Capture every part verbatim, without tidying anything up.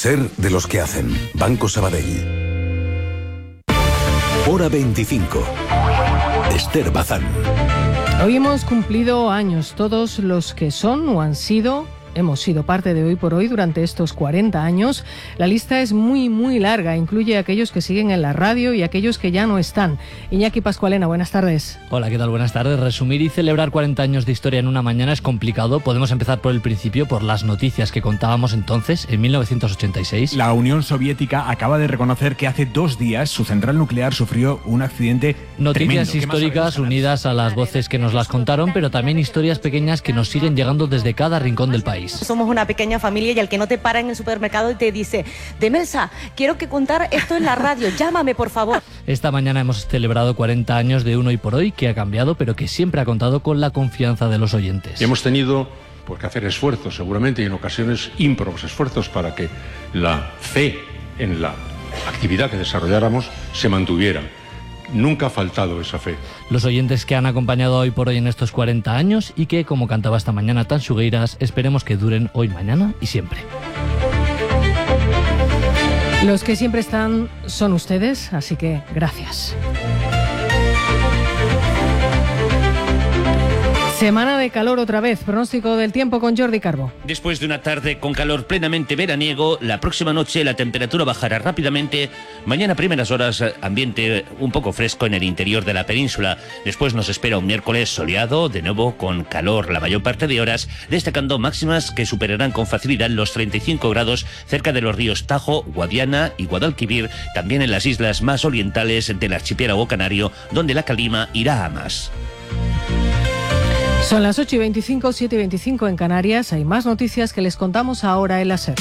Ser de los que hacen. Banco Sabadell. Hora veinticinco. Esther Bazán. Hoy hemos cumplido años, todos los que son o han sido, hemos sido parte de Hoy por Hoy durante estos cuarenta años. La lista es muy, muy larga, incluye a aquellos que siguen en la radio y aquellos que ya no están. Iñaki Pascualena, buenas tardes. Hola, ¿qué tal? Buenas tardes. Resumir y celebrar cuarenta años de historia en una mañana es complicado. Podemos empezar por el principio, por las noticias que contábamos entonces, en mil novecientos ochenta y seis. La Unión Soviética acaba de reconocer que hace dos días su central nuclear sufrió un accidente Noticias tremendo. históricas unidas a las voces que nos las contaron, pero también historias pequeñas que nos siguen llegando desde cada rincón del país. Somos una pequeña familia y el que no te para en el supermercado y te dice: Demelsa, quiero que contar esto en la radio, llámame por favor. Esta mañana hemos celebrado cuarenta años de un Hoy por Hoy que ha cambiado, pero que siempre ha contado con la confianza de los oyentes. Hemos tenido pues, que hacer esfuerzos, seguramente, y en ocasiones ímprobos esfuerzos para que la fe en la actividad que desarrolláramos se mantuviera. Nunca ha faltado esa fe. Los oyentes que han acompañado Hoy por Hoy en estos cuarenta años y que, como cantaba esta mañana Tan Sugueiras, esperemos que duren hoy, mañana y siempre. Los que siempre están son ustedes, así que gracias. Semana de calor otra vez. Pronóstico del tiempo con Jordi Carbo. Después de una tarde con calor plenamente veraniego, la próxima noche la temperatura bajará rápidamente. Mañana primeras horas, ambiente un poco fresco en el interior de la península. Después nos espera un miércoles soleado, de nuevo con calor la mayor parte de horas, destacando máximas que superarán con facilidad los treinta y cinco grados cerca de los ríos Tajo, Guadiana y Guadalquivir, también en las islas más orientales del archipiélago canario, donde la calima irá a más. Son las ocho y veinticinco, siete y veinticinco en Canarias. Hay más noticias que les contamos ahora en la SER.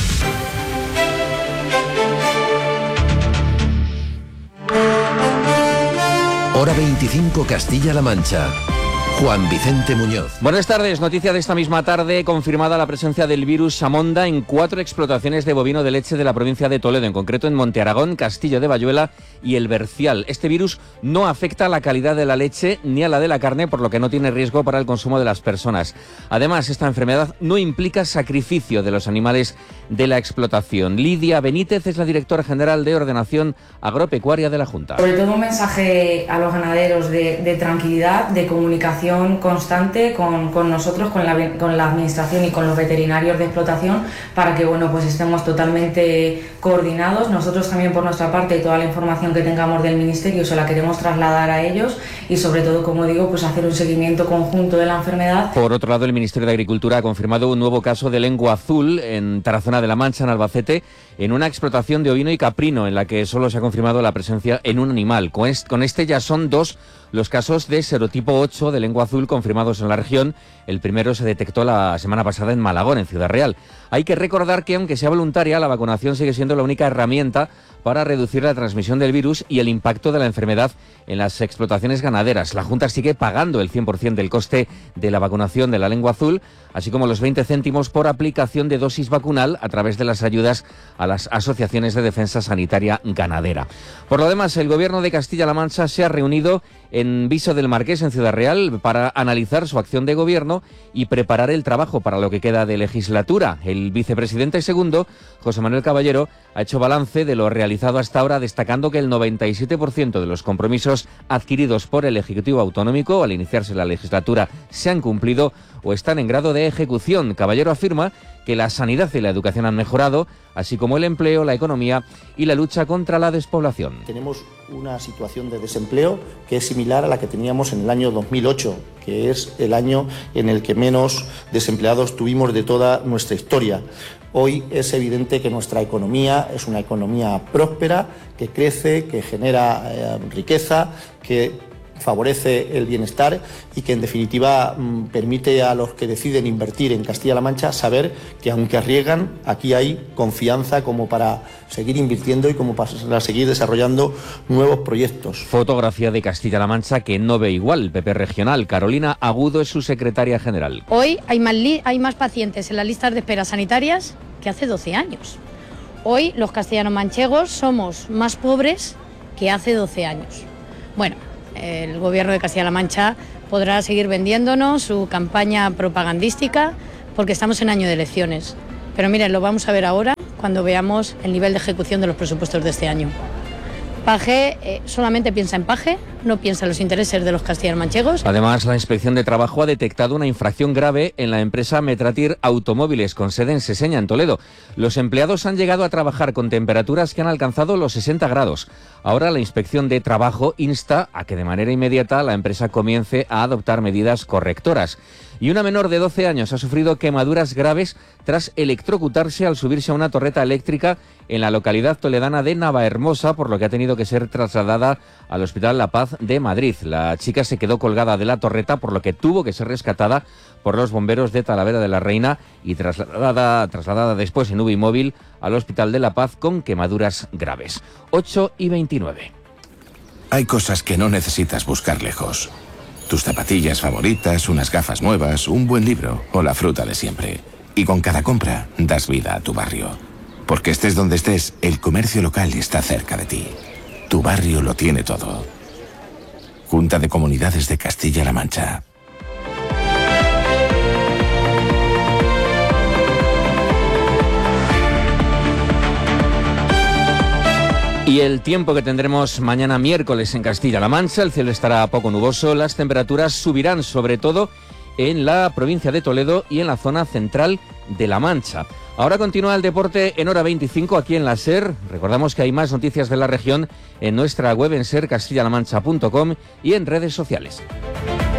Hora veinticinco, Castilla-La Mancha. Juan Vicente Muñoz. Buenas tardes. Noticia de esta misma tarde, confirmada la presencia del virus Samonda en cuatro explotaciones de bovino de leche de la provincia de Toledo, en concreto en Monte Aragón, Castillo de Bayuela y El Bercial. Este virus no afecta a la calidad de la leche ni a la de la carne, por lo que no tiene riesgo para el consumo de las personas. Además, esta enfermedad no implica sacrificio de los animales de la explotación. Lidia Benítez es la directora general de Ordenación Agropecuaria de la Junta. Sobre todo un mensaje a los ganaderos de, de tranquilidad, de comunicación constante con, con nosotros, con la, con la administración y con los veterinarios de explotación, para que bueno, pues estemos totalmente coordinados. Nosotros también, por nuestra parte, toda la información que tengamos del Ministerio se la queremos trasladar a ellos y sobre todo, como digo, pues hacer un seguimiento conjunto de la enfermedad. Por otro lado, el Ministerio de Agricultura ha confirmado un nuevo caso de lengua azul en Tarazona de la Mancha, en Albacete, en una explotación de ovino y caprino en la que solo se ha confirmado la presencia en un animal. Con este, con este ya son dos los casos de serotipo ocho de lengua azul confirmados en la región. El primero se detectó la semana pasada en Malagón, en Ciudad Real. Hay que recordar que, aunque sea voluntaria, la vacunación sigue siendo la única herramienta para reducir la transmisión del virus y el impacto de la enfermedad en las explotaciones ganaderas. La Junta sigue pagando el cien por ciento del coste de la vacunación de la lengua azul, así como los veinte céntimos por aplicación de dosis vacunal a través de las ayudas a las asociaciones de defensa sanitaria ganadera. Por lo demás, el Gobierno de Castilla-La Mancha se ha reunido en Viso del Marqués, en Ciudad Real, para analizar su acción de gobierno y preparar el trabajo para lo que queda de legislatura. El vicepresidente segundo, José Manuel Caballero, ha hecho balance de lo realizado hasta ahora, destacando que el noventa y siete por ciento de los compromisos adquiridos por el Ejecutivo Autonómico al iniciarse la legislatura se han cumplido o están en grado de ejecución. Caballero afirma que la sanidad y la educación han mejorado, así como el empleo, la economía y la lucha contra la despoblación. Tenemos una situación de desempleo que es similar a la que teníamos en el año dos mil ocho, que es el año en el que menos desempleados tuvimos de toda nuestra historia. Hoy es evidente que nuestra economía es una economía próspera, que crece, que genera eh, riqueza, que favorece el bienestar y que en definitiva mmm, permite a los que deciden invertir en Castilla-La Mancha saber que aunque arriesgan, aquí hay confianza como para seguir invirtiendo y como para seguir desarrollando nuevos proyectos. Fotografía de Castilla-La Mancha que no ve igual el P P regional. Carolina Agudo es su secretaria general. Hoy hay más, li- hay más pacientes en las listas de espera sanitarias que hace doce años. Hoy los castellanos manchegos somos más pobres que hace doce años. Bueno, el Gobierno de Castilla-La Mancha podrá seguir vendiéndonos su campaña propagandística porque estamos en año de elecciones. Pero miren, lo vamos a ver ahora cuando veamos el nivel de ejecución de los presupuestos de este año. Paje eh, solamente piensa en Paje, no piensa en los intereses de los castellano-manchegos. Además, la Inspección de Trabajo ha detectado una infracción grave en la empresa Metratir Automóviles, con sede en Seseña, en Toledo. Los empleados han llegado a trabajar con temperaturas que han alcanzado los sesenta grados. Ahora la Inspección de Trabajo insta a que de manera inmediata la empresa comience a adoptar medidas correctoras. Y una menor de doce años ha sufrido quemaduras graves tras electrocutarse al subirse a una torreta eléctrica en la localidad toledana de Navahermosa, por lo que ha tenido que ser trasladada al Hospital La Paz de Madrid. La chica se quedó colgada de la torreta, por lo que tuvo que ser rescatada por los bomberos de Talavera de la Reina y trasladada, trasladada después en U B I móvil al Hospital de La Paz con quemaduras graves. ocho y veintinueve. Hay cosas que no necesitas buscar lejos. Tus zapatillas favoritas, unas gafas nuevas, un buen libro o la fruta de siempre. Y con cada compra das vida a tu barrio. Porque estés donde estés, el comercio local está cerca de ti. Tu barrio lo tiene todo. Junta de Comunidades de Castilla-La Mancha. Y el tiempo que tendremos mañana miércoles en Castilla-La Mancha, el cielo estará poco nuboso, las temperaturas subirán sobre todo en la provincia de Toledo y en la zona central de La Mancha. Ahora continúa el deporte en hora veinticinco aquí en la SER. Recordamos que hay más noticias de la región en nuestra web en ser castilla la mancha punto com y en redes sociales.